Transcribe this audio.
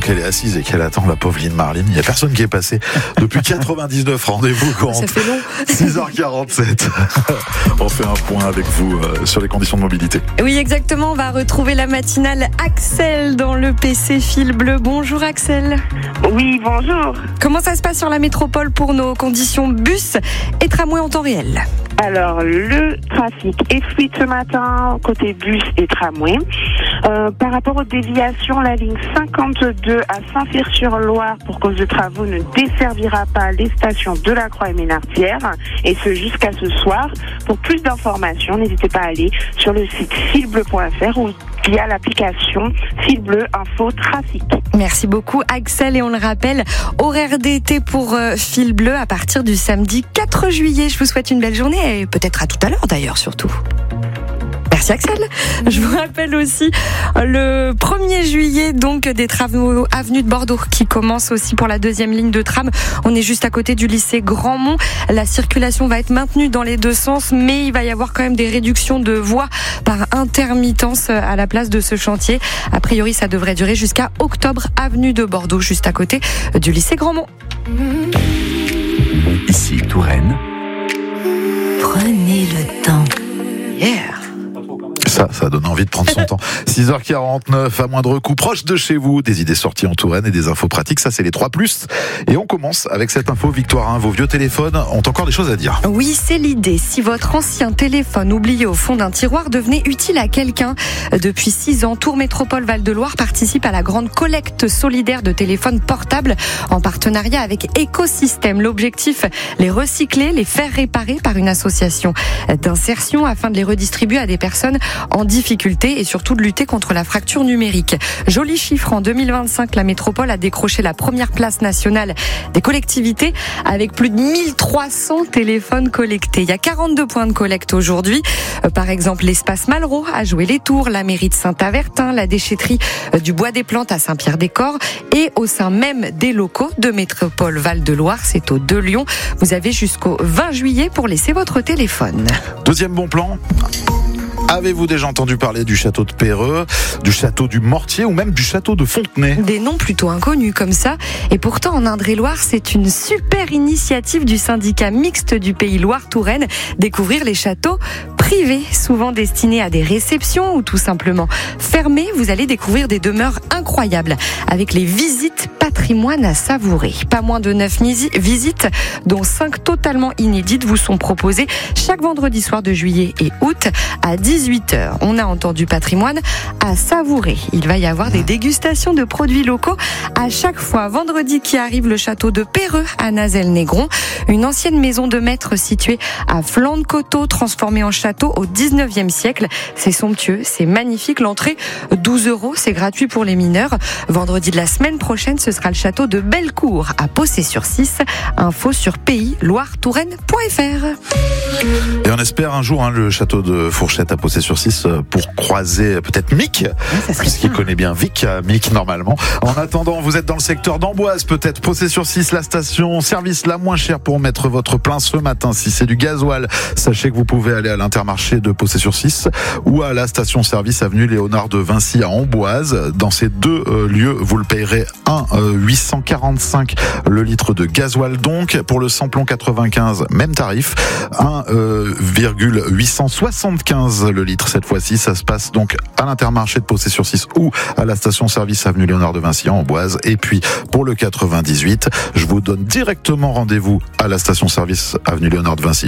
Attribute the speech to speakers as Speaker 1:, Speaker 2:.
Speaker 1: qu'elle est assise et qu'elle attend la pauvre Lynn Marlin. Il n'y a personne qui est passé depuis 99 rendez-vous.
Speaker 2: Ça fait long.
Speaker 1: 6h47. On fait un point avec vous sur les conditions de mobilité.
Speaker 2: Oui, exactement. On va retrouver la matinale Axel dans le PC Fil Bleu. Bonjour Axel.
Speaker 3: Oui, bonjour.
Speaker 2: Comment ça se passe sur la métropole pour nos conditions bus et tramway en temps réel ?
Speaker 3: Alors, le trafic est fluide ce matin, côté bus et tramway. Par rapport aux déviations, la ligne 52 à Saint-Cyr-sur-Loire, pour cause de travaux, ne desservira pas les stations de la Croix et Ménartière, et ce jusqu'à ce soir. Pour plus d'informations, n'hésitez pas à aller sur le site filbleu.fr ou via l'application Filbleu Info Trafic.
Speaker 2: Merci beaucoup Axel, et on le rappelle, horaire d'été pour Fil Bleu à partir du samedi 4 juillet. Je vous souhaite une belle journée et peut-être à tout à l'heure d'ailleurs surtout. Merci Axel. Je vous rappelle aussi le 1er juillet, donc des travaux avenue de Bordeaux qui commencent aussi pour la deuxième ligne de tram. On est juste à côté du lycée Grandmont. La circulation va être maintenue dans les deux sens, mais il va y avoir quand même des réductions de voies par intermittence à la place de ce chantier. A priori, ça devrait durer jusqu'à octobre, avenue de Bordeaux, juste à côté du lycée Grandmont.
Speaker 4: Ici Touraine.
Speaker 5: Prenez le temps.
Speaker 2: Yeah.
Speaker 1: Ça donne envie de prendre son temps. 6h49, à moindre coût, proche de chez vous, des idées sorties en Touraine et des infos pratiques. Ça, c'est les 3+. Et on commence avec cette info, Victoire. Vos vieux téléphones ont encore des choses à dire.
Speaker 2: Oui, c'est l'idée. Si votre ancien téléphone oublié au fond d'un tiroir devenait utile à quelqu'un, depuis 6 ans, Tours Métropole Val-de-Loire participe à la grande collecte solidaire de téléphones portables en partenariat avec Écosystème. L'objectif, les recycler, les faire réparer par une association d'insertion afin de les redistribuer à des personnes en difficulté et surtout de lutter contre la fracture numérique. Joli chiffre, en 2025, la métropole a décroché la première place nationale des collectivités avec plus de 1300 téléphones collectés. Il y a 42 points de collecte aujourd'hui. Par exemple, l'espace Malraux à Joué-les-Tours, la mairie de Saint-Avertin, la déchetterie du Bois des Plantes à Saint-Pierre-des-Corps et au sein même des locaux de Métropole Val-de-Loire, c'est au 2 Lyon. Vous avez jusqu'au 20 juillet pour laisser votre téléphone.
Speaker 1: Deuxième bon plan. Avez-vous déjà entendu parler du château de Perreux, du château du Mortier ou même du château de Fontenay ?
Speaker 2: Des noms plutôt inconnus comme ça. Et pourtant, en Indre-et-Loire, c'est une super initiative du syndicat mixte du Pays Loire-Touraine. Découvrir les châteaux privés, souvent destinés à des réceptions ou tout simplement fermés. Vous allez découvrir des demeures incroyables avec les visites patrimoine à savourer. Pas moins de 9 visites, dont 5 totalement inédites, vous sont proposées chaque vendredi soir de juillet et août à 18h. On a entendu patrimoine à savourer. Il va y avoir des dégustations de produits locaux à chaque fois. Vendredi qui arrive, le château de Perreux à Nazelles-Négron, une ancienne maison de maître située à flanc de coteau, transformée en château au 19e siècle. C'est somptueux, c'est magnifique. L'entrée, 12 €, c'est gratuit pour les mineurs. Vendredi de la semaine prochaine, ce sera le château de Bellecour à Possé-sur-Cisse. Info sur pays-loire-touraine.fr.
Speaker 1: Et on espère un jour le château de Fourchette à Possé-sur-Cisse pour croiser peut-être Mick, puisqu'il connaît bien Mick normalement. En attendant, vous êtes dans le secteur d'Amboise, peut-être Possé-sur-Cisse, la station service la moins chère pour mettre votre plein ce matin. Si c'est du gasoil, sachez que vous pouvez aller à l'Intermarché de Possé-sur-Cisse ou à la station service avenue Léonard de Vinci à Amboise. Dans ces deux lieux, vous le payerez 1,845 le litre de gasoil. Donc pour le samplon 95, même tarif, 1,875 le litre cette fois-ci. Ça se passe donc à l'Intermarché de Possé-sur-Cisse ou à la station-service avenue Léonard de Vinci en Amboise. Et puis pour le 98, je vous donne directement rendez-vous à la station-service avenue Léonard de Vinci